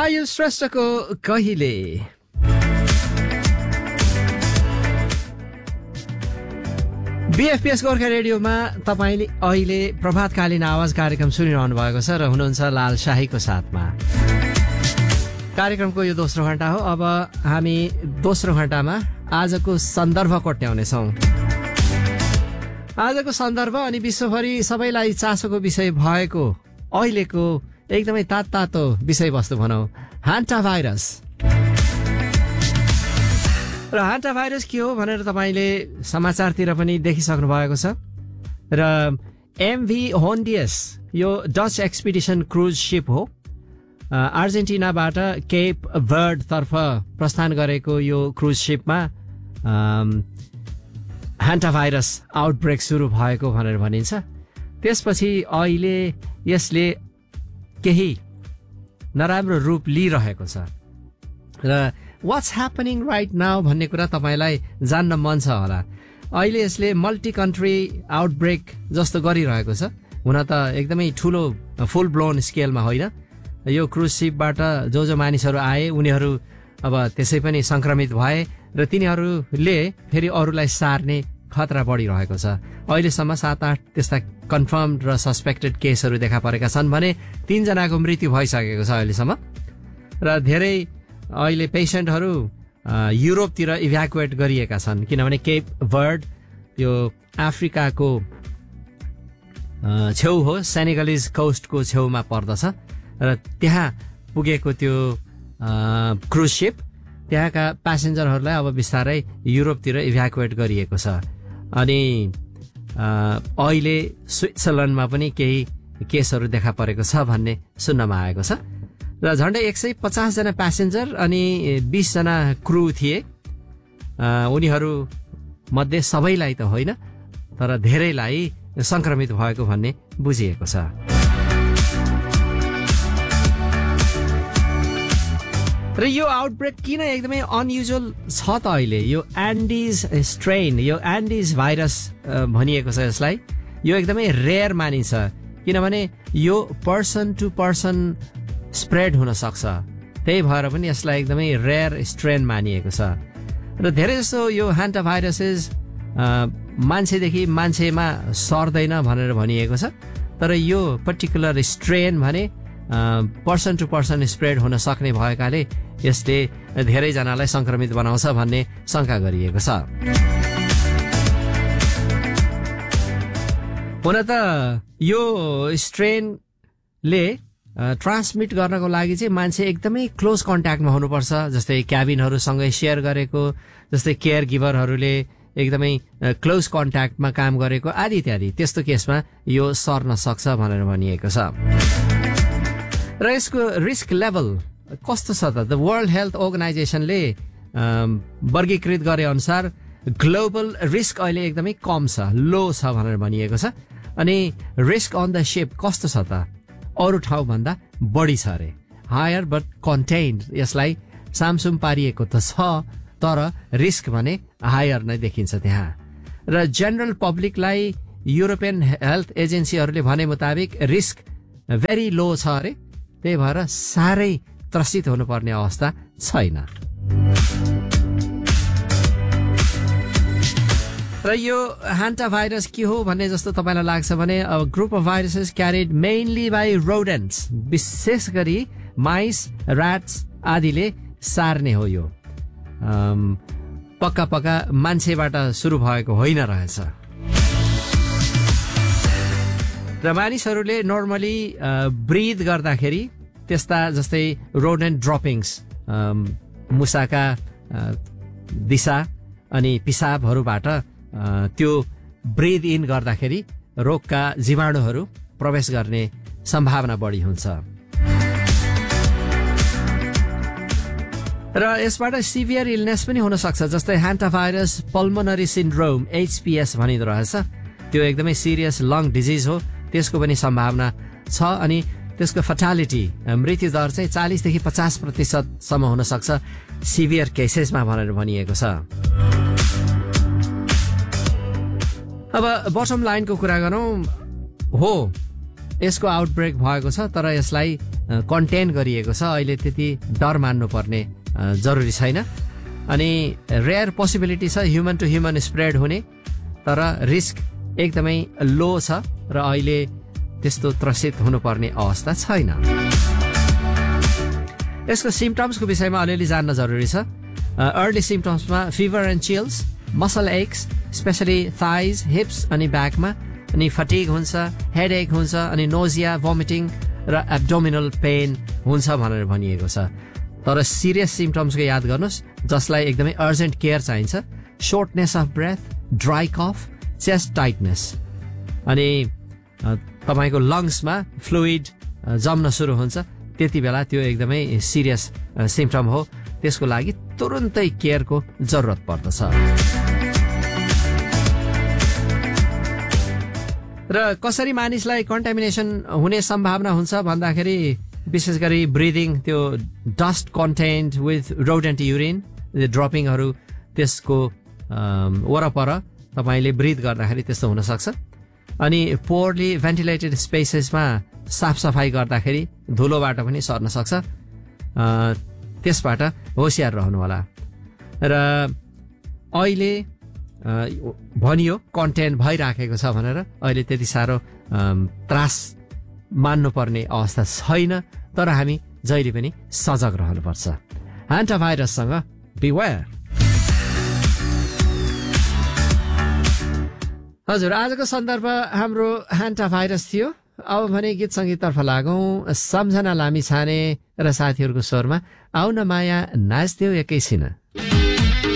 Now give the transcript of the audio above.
आयुष श्रेष्ठको कहिले। बीएफपीएस गोर्खा रेडियोमा तपाईँले अहिले प्रभातकालीन आवाज कार्यक्रम सुनिरहनु भएको छ र हुनुहुन्छ लाल शाहीको साथमा। कार्यक्रमको यो दोस्रो घण्टा हो। अब हामी दोस्रो घण्टामा आजको सन्दर्भ कोट्याउनेछौँ। आजको सन्दर्भ अनि विश्वभरि सबैलाई चासोको विषय भएको अहिलेको एकदमै तातो विषयवस्तु भनौँ, हान्टा भाइरस। र हान्टा भाइरस के हो भनेर तपाईँले समाचारतिर पनि देखिसक्नु भएको छ। र एमभी होन्डियस यो डच एक्सपिडिसन क्रुज शिप हो। अर्जेन्टिनाबाट केप भर्ड तर्फ प्रस्थान गरेको यो क्रुज शिपमा हान्टा भाइरस आउटब्रेक सुरु भएको भनेर भनिन्छ। त्यसपछि अहिले यसले केही नराम्रो रूप लिइरहेको छ र वाट्स ह्यापनिङ राइट नाउ भन्ने कुरा तपाईँलाई जान्न मन छ होला। अहिले यसले मल्टी कन्ट्री आउटब्रेक जस्तो गरिरहेको छ। हुन त एकदमै ठुलो फुल ब्लोन स्केलमा होइन। यो क्रुज शिपबाट जो मानिसहरू आए उनीहरू अब त्यसै पनि संक्रमित भए र तिनीहरूले फेरि अरूलाई सार्ने खतरा बढिरहेको छ। अहिलेसम्म 7-8 त्यस्ता कन्फर्म र सस्पेक्टेड केसहरू देखा परेका छन् भने 3 जनाको मृत्यु भइसकेको छ अहिलेसम्म। र धेरै अहिले पेसेन्टहरू युरोपतिर इभ्याकुएट गरिएका छन्, किनभने केप भर्ड यो अफ्रिकाको छेउ हो, सेनेगलिज कोस्टको छेउमा पर्दछ र त्यहाँ पुगेको त्यो क्रुज शिप त्यहाँका प्यासेन्जरहरूलाई अब बिस्तारै युरोपतिर इभ्याकुएट गरिएको छ। अनि अहिले स्विट्जरल्यान्डमा पनि केही केसहरू देखा परेको छ भन्ने सुन्नमा आएको छ। र झन्डै 150 जना प्यासेन्जर अनि 20 जना क्रू थिए। उनीहरू मध्ये सबैलाई त होइन तर धेरैलाई संक्रमित भएको भन्ने बुझिएको छ। र यो आउटब्रेक किन एकदमै अनयुजुअल छ त अहिले? यो एन्डिज स्ट्रेन, यो एन्डिज भाइरस भनिएको छ यसलाई। यो एकदमै रेयर मानिन्छ किनभने यो पर्सन टु पर्सन स्प्रेड हुन सक्छ। त्यही भएर पनि यसलाई एकदमै रेयर स्ट्रेन मानिएको छ। र धेरै जसो यो हान्टा भाइरसेस मान्छेदेखि मान्छेमा सर्दैन भनेर भनिएको छ। तर यो पर्टिकुलर स्ट्रेन भने पर्सन टु पर्सन स्प्रेड हुन सक्ने भएकाले यसले धेरैजनालाई संक्रमित बनाउँछ भन्ने शंका गरिएको छ। हुन त यो स्ट्रेनले ट्रान्समिट गर्नको लागि चाहिँ मान्छे एकदमै क्लोज कन्ट्याक्टमा हुनुपर्छ। जस्तै क्याबिनहरूसँगै सेयर गरेको, जस्तै केयर गिभरहरूले एकदमै क्लोज कन्ट्याक्टमा काम गरेको आदि इत्यादि। त्यस्तो केसमा यो सर्न सक्छ भनेर भनिएको छ। र यसको रिस्क लेभल कस्तो छ त? द वर्ल्ड हेल्थ अर्गनाइजेसनले वर्गीकृत गरे अनुसार ग्लोबल रिस्क अहिले एकदमै कम छ, लो छ भनेर भनिएको छ। अनि रिस्क अन द शिप कस्तो छ त? अरू ठाउँ भन्दा बढी छ अरे, हायर बट कन्टेन्ड। यसलाई सामसुम पारिएको त छ तर रिस्क भने हायर नै देखिन्छ त्यहाँ। र जनरल पब्लिकलाई युरोपियन हेल्थ एजेन्सीहरूले भने मुताबिक रिस्क भेरी लो छ अरे। त्यही भएर साह्रै त्रसित हुनुपर्ने अवस्था छैन। र यो हान्टा भाइरस के हो भन्ने जस्तो तपाईँलाई लाग्छ भने group of viruses carried mainly by rodents, विशेष गरी माइस, ऱ्याट्स आदिले सार्ने हो। यो पक्का मान्छेबाट सुरु भएको होइन रहेछ। र मानिसहरूले नर्मली ब्रिथ गर्दाखेरि त्यस्ता जस्तै रोडेन्ट ड्रपिङ्स, मुसाका दिशा अनि पिसाबहरूबाट त्यो ब्रिथ इन गर्दाखेरि रोगका जीवाणुहरू प्रवेश गर्ने सम्भावना बढी हुन्छ। र यसबाट सिभियर इलनेस पनि हुन सक्छ। जस्तै हान्टा भाइरस पल्मोनरी सिन्ड्रोम HPS भनिँदो रहेछ। त्यो एकदमै सिरियस लङ डिजिज हो, त्यसको पनि सम्भावना छ। अनि त्यसको फर्टालिटी, मृत्यु दर चाहिँ 40 देखि 50% सम्म हुन सक्छ सिभियर केसेसमा भनेर भनिएको छ। अब बटम लाइनको कुरा गरौँ, हो यसको आउटब्रेक भएको छ तर यसलाई कन्टेन गरिएको छ, अहिले त्यति डर मान्नुपर्ने जरुरी छैन। अनि रेयर पोसिबिलिटी छ ह्युमन टु ह्युमन स्प्रेड हुने, तर रिस्क एकदमै लो छ र अहिले त्यस्तो त्रसित हुनुपर्ने अवस्था छैन। यसको सिम्पटम्सको विषयमा अलिअलि जान्न जरुरी छ। Early सिम्पटम्समा fever and chills, muscle x specially thighs, हिप्स अनि ब्याकमा, अनि फटिग हुन्छ, हेडेक हुन्छ, अनि नोजिया, भोमिटिङ र एब्डोमिनल पेन हुन्छ भनेर भनिएको छ। तर सिरियस सिम्पटम्सको याद गर्नुहोस् जसलाई एकदमै अर्जेन्ट केयर चाहिन्छ। शोर्टनेस of breath, dry cough, chest tightness, अनि तपाईँको लङ्समा फ्लुइड जम्न सुरु हुन्छ, त्यति बेला त्यो एकदमै सिरियस सिम्पटम हो। त्यसको लागि तुरुन्तै केयरको जरुरत पर्दछ। र कसरी मानिसलाई कन्टामिनेसन हुने सम्भावना हुन्छ भन्दाखेरि विशेष गरी ब्रिदिङ, त्यो dust content with rodent urine ड्रपिङहरू, त्यसको वरपर तपाईँले ब्रिथ गर्दाखेरि त्यस्तो हुनसक्छ। अनि पोरली भेन्टिलेटेड स्पेसेसमा साफसफाई गर्दाखेरि धुलोबाट पनि सर्न सक्छ, त्यसबाट होसियार रहनु होला। र अहिले भनियो कन्टेन्ट भइराखेको छ भनेर अहिले त्यति साह्रो त्रास मान्नुपर्ने अवस्था छैन, तर हामी जहिले पनि सजग रहनुपर्छ। ह्यान्टा भाइरससँग बिवेयर। हजुर, आजको सन्दर्भ हाम्रो ह्यान्टा भाइरस थियो। अब भने गीत सङ्गीततर्फ लागौँ। सम्झना लामी छाने र साथीहरूको स्वरमा आउन माया नाच्थ्यौ एकैछिन।